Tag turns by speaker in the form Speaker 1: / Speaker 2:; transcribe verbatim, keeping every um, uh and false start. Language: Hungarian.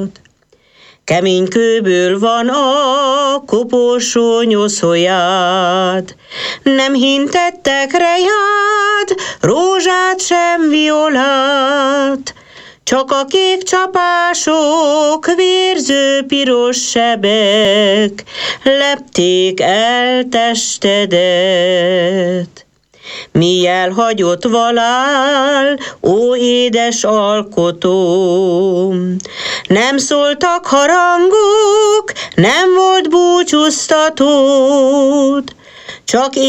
Speaker 1: Kemény kőből van a koporsó nyoszójád, nem hintettek rejád, rózsát sem violát, csak a kék csapások, vérző piros sebek lepték el testedet. Mi elhagyott valál, ó édes alkotóm, nem szóltak harangok, nem volt búcsúztatód, csak